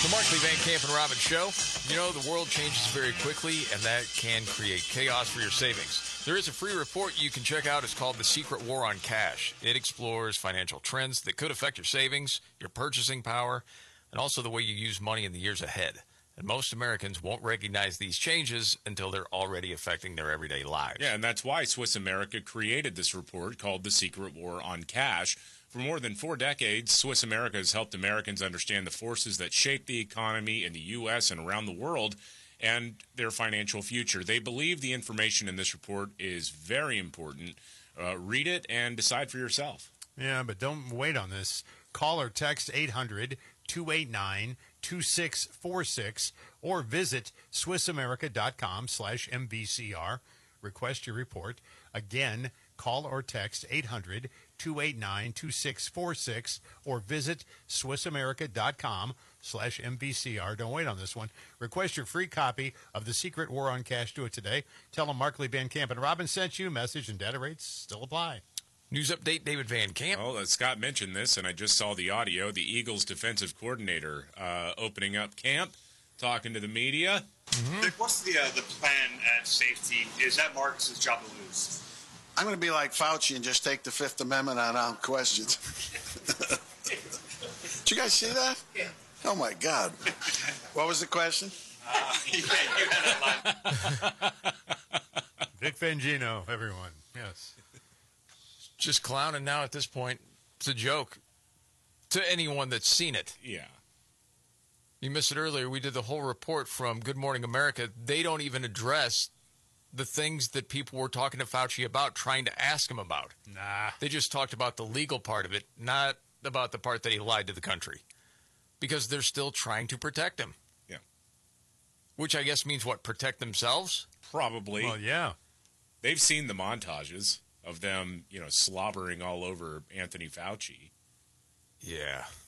The Markley, Van Camp, and Robbins Show. You know, the world changes very quickly, and that can create chaos for your savings. There is a free report you can check out. It's called The Secret War on Cash. It explores financial trends that could affect your savings, your purchasing power, and also the way you use money in the years ahead. And most Americans won't recognize these changes until they're already affecting their everyday lives. Yeah, and that's why Swiss America created this report called The Secret War on Cash. For more than 4 decades, Swiss America has helped Americans understand the forces that shape the economy in the U.S. and around the world and their financial future. They believe the information in this report is very important. Read it and decide for yourself. Yeah, but don't wait on this. Call or text 800-289-2646 or visit SwissAmerica.com/MVCR. Request your report. Again, call or text 800-289-2646 or visit SwissAmerica.com/MVCR. Don't wait on this one. Request your free copy of The Secret War on Cash. Do it today. Tell them Markley, Van Camp, and Robbins sent you. Message and data rates still apply. News update, David Van Camp. Oh, Scott mentioned this, and I just saw the audio. The Eagles defensive coordinator opening up camp, talking to the media. Mm-hmm. What's the plan at safety? Is that Marcus's job to lose? I'm going to be like Fauci and just take the Fifth Amendment on questions. Did you guys see that? Yeah. Oh, my God. What was the question? You had a line. Vic Fangino, everyone. Yes. Just clowning now at this point. It's a joke to anyone that's seen it. Yeah. You missed it earlier. We did the whole report from Good Morning America. They don't even address the things that people were talking to Fauci about, trying to ask him about. Nah. They just talked about the legal part of it, not about the part that he lied to the country. Because they're still trying to protect him. Yeah. Which I guess means what? Protect themselves? Probably. Well, yeah. They've seen the montages of them, slobbering all over Anthony Fauci. Yeah.